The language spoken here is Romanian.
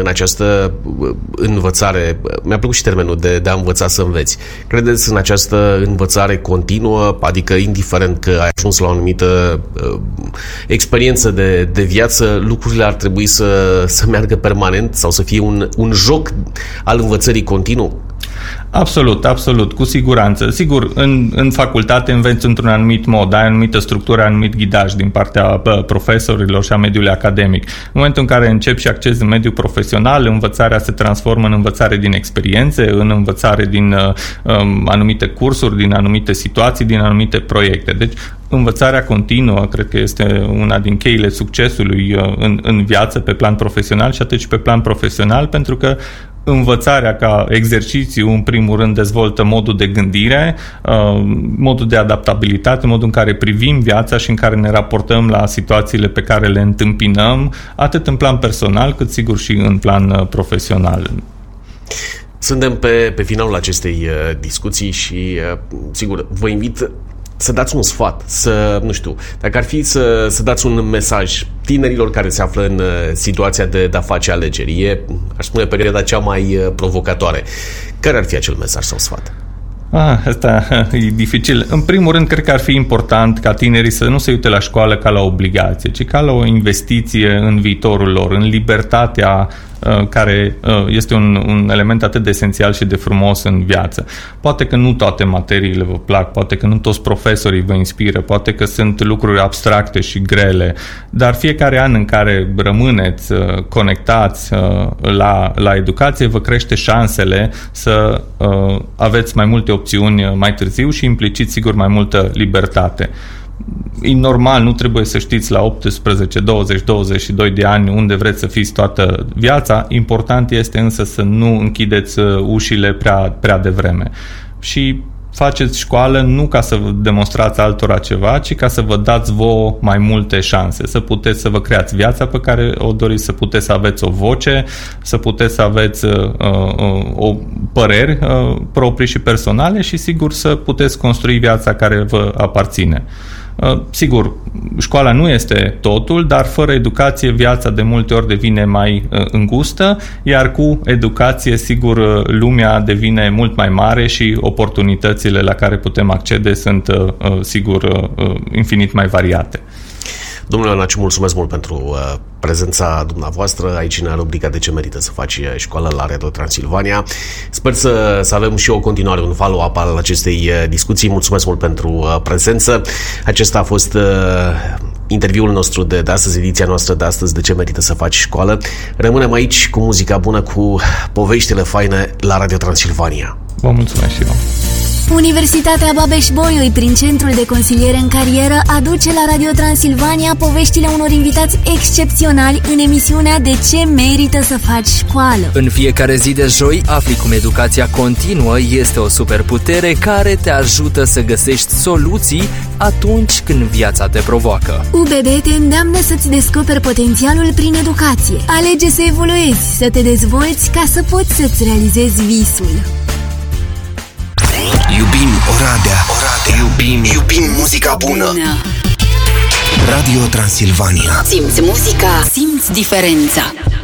în această învățare, mi-a plăcut și termenul de a învăța să înveți. Credeți în această învățare continuă, adică indiferent că ai ajuns la o anumită experiență de viață, lucrurile ar trebui să meargă permanent sau să fie un joc al învățării continuu? Absolut, cu siguranță. Sigur, în facultate înveți într-un anumit mod, ai anumită structură, anumit ghidaj din partea profesorilor și a mediului academic. În momentul în care începi și accezi în mediul profesional, învățarea se transformă în învățare din experiențe, în învățare din anumite cursuri, din anumite situații, din anumite proiecte. Deci, învățarea continuă, cred că este una din cheile succesului în viață, pe plan profesional și atât și pe plan profesional, pentru că învățarea ca exercițiu, în primul rând, dezvoltă modul de gândire, modul de adaptabilitate, modul în care privim viața și în care ne raportăm la situațiile pe care le întâmpinăm, atât în plan personal, cât sigur și în plan profesional. Suntem pe finalul acestei discuții și, sigur, vă invit să dați un sfat, dacă ar fi să dați un mesaj tinerilor care se află în situația de a face alegeri. E, aș spune, perioada cea mai provocatoare. Care ar fi acel mesaj sau sfat? Asta e dificil. În primul rând, cred că ar fi important ca tinerii să nu se uite la școală ca la obligație, ci ca la o investiție în viitorul lor, în libertatea care este un element atât de esențial și de frumos în viață. Poate că nu toate materiile vă plac, poate că nu toți profesorii vă inspiră, poate că sunt lucruri abstracte și grele, dar fiecare an în care rămâneți conectați la educație vă crește șansele să aveți mai multe opțiuni mai târziu și implicit, sigur, mai multă libertate. E normal, nu trebuie să știți la 18, 20, 22 de ani unde vreți să fiți toată viața. Important este însă să nu închideți ușile prea devreme. Și faceți școală nu ca să demonstrați altora ceva, ci ca să vă dați vouă mai multe șanse, să puteți să vă creați viața pe care o doriți, să puteți să aveți o voce, să puteți să aveți o păreri proprii și personale și, sigur, să puteți construi viața care vă aparține. Sigur, școala nu este totul, dar fără educație viața de multe ori devine mai îngustă, iar cu educație, sigur, lumea devine mult mai mare și oportunitățile la care putem accede sunt, sigur, infinit mai variate. Domnule Ionaciu, mulțumesc mult pentru prezența dumneavoastră aici în rubrica De ce merită să faci școală la Radio Transilvania. Sper să avem și o continuare, un follow-up al acestei discuții. Mulțumesc mult pentru prezență. Acesta a fost interviul nostru de astăzi, ediția noastră de astăzi, De ce merită să faci școală. Rămânem aici cu muzica bună, cu poveștile faine la Radio Transilvania. Vă mulțumesc și eu. Universitatea Babeș-Bolyai, prin Centrul de Consiliere în Carieră, aduce la Radio Transilvania poveștile unor invitați excepționali în emisiunea De ce merită să faci școală. În fiecare zi de joi afli cum educația continuă este o superputere care te ajută să găsești soluții atunci când viața te provoacă. UBB te îndeamnă să-ți descoperi potențialul prin educație. Alege să evoluezi, să te dezvolți ca să poți să-ți realizezi visul. Iubim Oradea. Iubim muzica bună. Radio Transilvania. Simți muzica, simți diferența.